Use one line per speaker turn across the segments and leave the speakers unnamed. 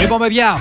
Λοιπόν, παιδιά,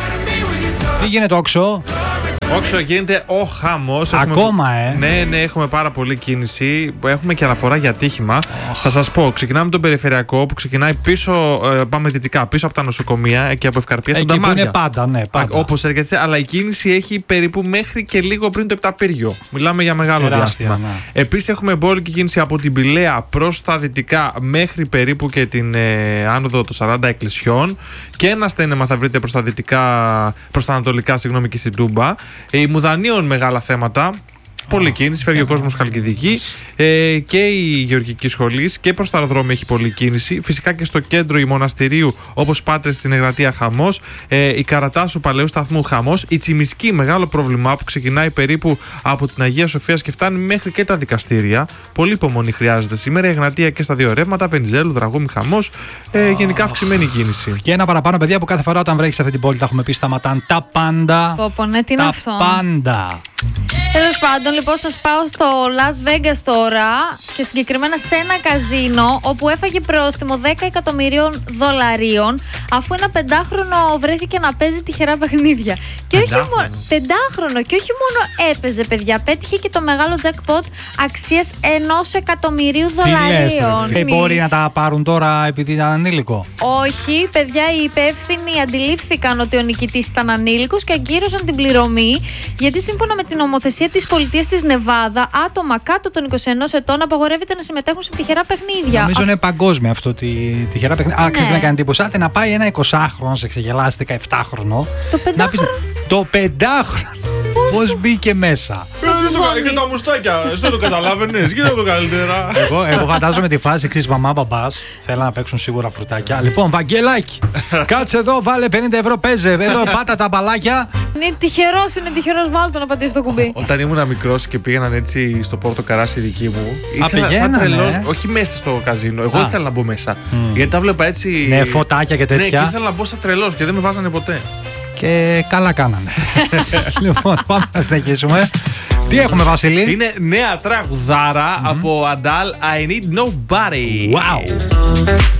τι γίνεται όξο?
Όξο γίνεται ο χαμός.
Ακόμα,
Ναι, έχουμε πάρα πολλή κίνηση. Έχουμε και αναφορά για ατύχημα. Θα σας πω, ξεκινάμε τον περιφερειακό που ξεκινάει πίσω, πάμε δυτικά, πίσω από τα νοσοκομεία και από Ευκαρπία στον Ταμάρια.
Εκεί που είναι πάντα, ναι, πάντα.
Όπως έρχεται, αλλά η κίνηση έχει περίπου μέχρι και λίγο πριν το Επταπύργιο. Μιλάμε για μεγάλο διάστημα. Ναι. Επίσης έχουμε εμπόλικη κίνηση από την Πηλαία προς τα δυτικά μέχρι περίπου και την άνοδο των 40 εκκλησιών. Και ένα στένεμα θα βρείτε προς τα δυτικά, προς τα ανατολικά, συγγνώμη, και στην Τούμπα. Η Μουδανίων μεγάλα θέματα. Πολλή κίνηση, φεύγει ο κόσμος Χαλκιδική και η Γεωργική Σχολή και προς το αεροδρόμιο έχει πολλή κίνηση. Φυσικά και στο κέντρο η Μοναστηρίου, όπως πάτε στην Εγνατία, χαμός. Η Καρατάσου Παλαιού Σταθμού, χαμός. Η Τσιμισκή, μεγάλο πρόβλημα που ξεκινάει περίπου από την Αγία Σοφίας και φτάνει μέχρι και τα δικαστήρια. Πολύ υπομονή χρειάζεται σήμερα. Η Εγνατία και στα δύο ρεύματα, Πενιζέλου, Δραγούμη, χαμός. Γενικά αυξημένη κίνηση.
Και ένα παραπάνω, παιδιά, που κάθε φορά όταν βρέχει σε αυτή την πόλη, τα έχουμε πει, σταματάνε τα πάντα.
Τι είναι αυτό?
Πάντα.
Τέλος πάντων, λοιπόν, σας πάω στο Las Vegas τώρα και συγκεκριμένα σε ένα καζίνο όπου έφαγε πρόστιμο 10 εκατομμυρίων δολαρίων αφού ένα 5χρονο βρέθηκε να παίζει τυχερά παιχνίδια. Και όχι μόνο 5χρονο, και όχι μόνο έπαιζε, παιδιά, πέτυχε και το μεγάλο jackpot αξίας 1 εκατομμυρίου δολαρίων.
Τι μπορεί να τα πάρουν τώρα επειδή ήταν ανήλικο?
Όχι, παιδιά, οι υπεύθυνοι αντιλήφθηκαν ότι ο νικητής ήταν ανήλικος και αγκύρωσαν την πληρωμή, γιατί σύμφωνα με την νομοθεσία της πολιτείας της Νεβάδα, άτομα κάτω των 21 ετών απαγορεύεται να συμμετέχουν σε τυχερά παιχνίδια.
Νομίζω είναι παγκόσμιο αυτό τη τυχερά παιχνίδια.
Ναι.
Ξέρεις να κάνει εντύπωση. Άτε να πάει ένα 20χρονο, σε ξεγελάσει 17χρονο.
Το 5χρονο.
Το 5χρονο. Πώς μπήκε μέσα?
Και τα μουστάκια, εσύ το καταλάβαινες, γίνε το καλύτερα.
Εγώ φαντάζομαι τη φάση, εξής, μαμά, μπαμπάς, θέλω να παίξουν σίγουρα φρουτάκια. Λοιπόν, Βαγγελάκι, κάτσε εδώ, βάλε 50 ευρώ, παίζε, εδώ πάτα τα μπαλάκια.
Είναι τυχερός, βάλτε να πατήσει το κουμπί.
Όταν ήμουν μικρός και πήγαιναν έτσι στο Πόρτο Καράσι δική μου, ήθελα σαν τρελός, όχι μέσα στο καζίνο, εγώ ήθελα να μπω μέσα. Γιατί τα βλέπα έτσι.
Ναι, φωτάκια και τέτοια.
Ναι, και ήθελα να μπω σαν τρελός και δεν με βάζανε ποτέ.
Και καλά κάνανε. Λοιπόν, πάμε να συνεχίσουμε. Τι έχουμε, Βασίλη?
Είναι νέα τραγουδάρα από Αντάλ, I Need Nobody.
Wow.